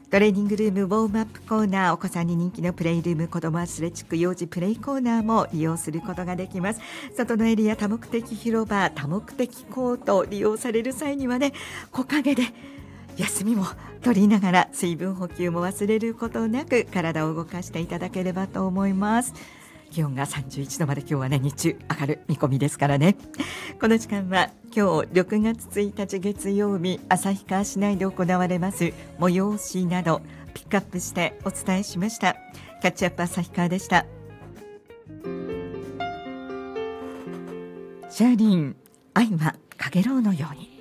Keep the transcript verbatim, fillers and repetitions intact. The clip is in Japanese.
トレーニングルームウォームアップコーナー、お子さんに人気のプレイルーム、子どもアスレチック幼児プレイコーナーも利用することができます。外のエリア、多目的広場、多目的コート利用される際にはね、木陰で休みも取りながら水分補給も忘れることなく体を動かしていただければと思います。気温がさんじゅういちどまで今日はね日中上がる見込みですからね。この時間は今日ろくがつついたち月曜日、旭川市内で行われます催しなどピックアップしてお伝えしました。キャッチアップ旭川でした。シャーリン、愛はかげろうのように。